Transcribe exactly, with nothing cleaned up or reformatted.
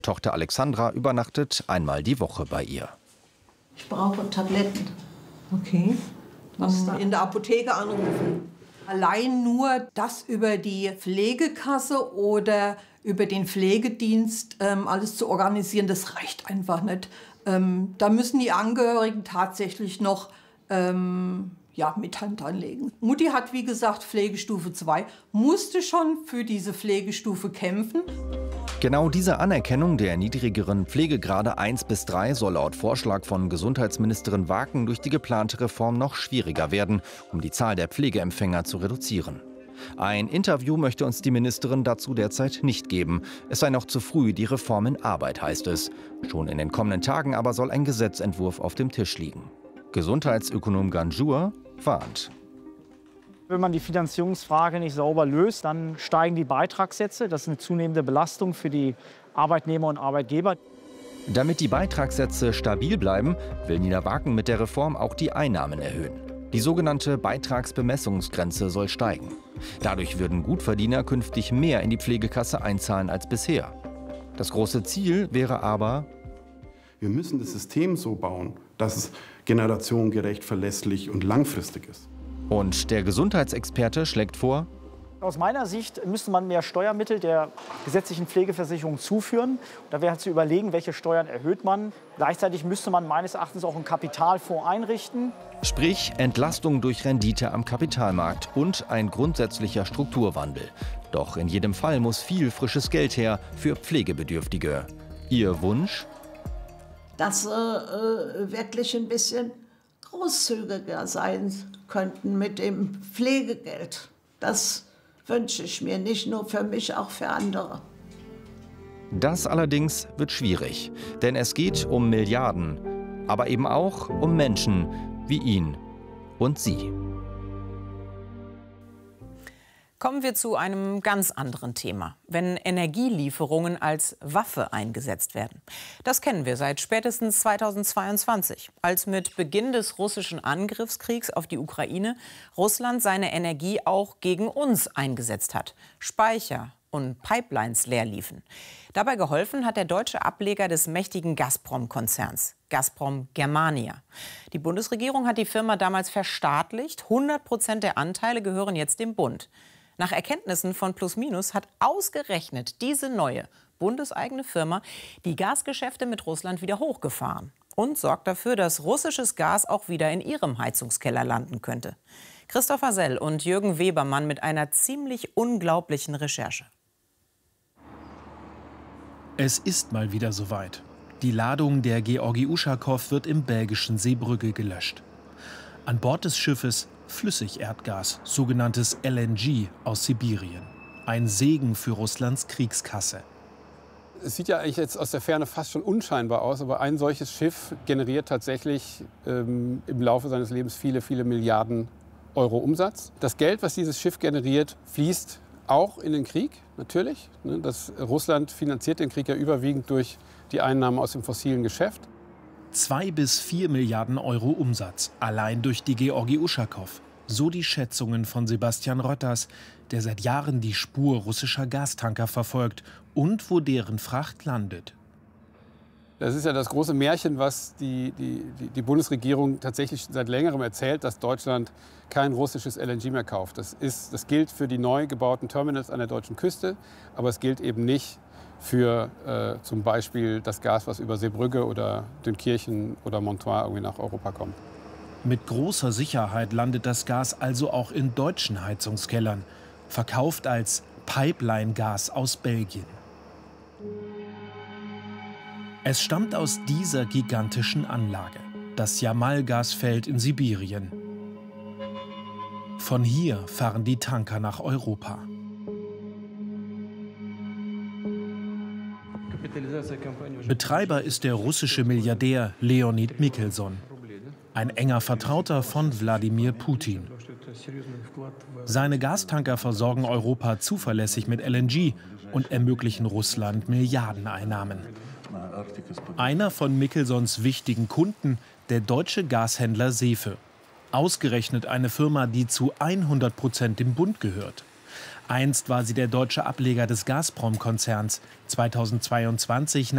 Tochter Alexandra übernachtet einmal die Woche bei ihr. Ich brauche Tabletten. Okay. Was In der Apotheke anrufen. Allein nur das über die Pflegekasse oder über den Pflegedienst ähm, alles zu organisieren, das reicht einfach nicht. Ähm, da müssen die Angehörigen tatsächlich noch ähm, ja, mit Hand anlegen. Mutti hat, wie gesagt, Pflegestufe zwei, musste schon für diese Pflegestufe kämpfen. Genau diese Anerkennung der niedrigeren Pflegegrade eins bis drei soll laut Vorschlag von Gesundheitsministerin Waken durch die geplante Reform noch schwieriger werden, um die Zahl der Pflegeempfänger zu reduzieren. Ein Interview möchte uns die Ministerin dazu derzeit nicht geben. Es sei noch zu früh, die Reform in Arbeit, heißt es. Schon in den kommenden Tagen aber soll ein Gesetzentwurf auf dem Tisch liegen. Gesundheitsökonom Ganjour warnt. Wenn man die Finanzierungsfrage nicht sauber löst, dann steigen die Beitragssätze. Das ist eine zunehmende Belastung für die Arbeitnehmer und Arbeitgeber. Damit die Beitragssätze stabil bleiben, will Nina Waken mit der Reform auch die Einnahmen erhöhen. Die sogenannte Beitragsbemessungsgrenze soll steigen. Dadurch würden Gutverdiener künftig mehr in die Pflegekasse einzahlen als bisher. Das große Ziel wäre aber: Wir müssen das System so bauen, dass es generationengerecht, verlässlich und langfristig ist. Und der Gesundheitsexperte schlägt vor: Aus meiner Sicht müsste man mehr Steuermittel der gesetzlichen Pflegeversicherung zuführen. Da wäre zu überlegen, welche Steuern erhöht man. Gleichzeitig müsste man meines Erachtens auch einen Kapitalfonds einrichten. Sprich Entlastung durch Rendite am Kapitalmarkt und ein grundsätzlicher Strukturwandel. Doch in jedem Fall muss viel frisches Geld her für Pflegebedürftige. Ihr Wunsch? Dass sie äh, wirklich ein bisschen großzügiger sein könnten mit dem Pflegegeld. Das wünsche ich mir nicht nur für mich, auch für andere. Das allerdings wird schwierig, denn es geht um Milliarden, aber eben auch um Menschen wie ihn und sie. Kommen wir zu einem ganz anderen Thema, wenn Energielieferungen als Waffe eingesetzt werden. Das kennen wir seit spätestens zweitausendzweiundzwanzig, als mit Beginn des russischen Angriffskriegs auf die Ukraine Russland seine Energie auch gegen uns eingesetzt hat. Speicher und Pipelines leer liefen. Dabei geholfen hat der deutsche Ableger des mächtigen Gazprom-Konzerns, Gazprom Germania. Die Bundesregierung hat die Firma damals verstaatlicht. hundert Prozent der Anteile gehören jetzt dem Bund. Nach Erkenntnissen von Plus Minus hat ausgerechnet diese neue bundeseigene Firma die Gasgeschäfte mit Russland wieder hochgefahren und sorgt dafür, dass russisches Gas auch wieder in ihrem Heizungskeller landen könnte. Christopher Sell und Jürgen Webermann mit einer ziemlich unglaublichen Recherche. Es ist mal wieder soweit. Die Ladung der Georgi Uschakov wird im belgischen Seebrügge gelöscht. An Bord des Schiffes Flüssigerdgas, sogenanntes L N G aus Sibirien. Ein Segen für Russlands Kriegskasse. Es sieht ja eigentlich jetzt aus der Ferne fast schon unscheinbar aus, aber ein solches Schiff generiert tatsächlich ähm, im Laufe seines Lebens viele, viele Milliarden Euro Umsatz. Das Geld, was dieses Schiff generiert, fließt auch in den Krieg, natürlich. Das Russland finanziert den Krieg ja überwiegend durch die Einnahmen aus dem fossilen Geschäft. Zwei bis vier Milliarden Euro Umsatz, allein durch die Georgi Uschakov. So die Schätzungen von Sebastian Rötters, der seit Jahren die Spur russischer Gastanker verfolgt und wo deren Fracht landet. Das ist ja das große Märchen, was die, die, die Bundesregierung tatsächlich seit längerem erzählt, dass Deutschland kein russisches L N G mehr kauft. Das, ist, das gilt für die neu gebauten Terminals an der deutschen Küste, aber es gilt eben nicht für äh, zum Beispiel das Gas, was über Seebrügge oder Dünkirchen oder Montoire irgendwie nach Europa kommt. Mit großer Sicherheit landet das Gas also auch in deutschen Heizungskellern, verkauft als Pipeline-Gas aus Belgien. Es stammt aus dieser gigantischen Anlage, das Jamal-Gasfeld in Sibirien. Von hier fahren die Tanker nach Europa. Betreiber ist der russische Milliardär Leonid Mikhelson, ein enger Vertrauter von Wladimir Putin. Seine Gastanker versorgen Europa zuverlässig mit L N G und ermöglichen Russland Milliardeneinnahmen. Einer von Michelsons wichtigen Kunden, der deutsche Gashändler Sefe. Ausgerechnet eine Firma, die zu hundert Prozent dem Bund gehört. Einst war sie der deutsche Ableger des Gazprom-Konzerns. zweitausendzweiundzwanzig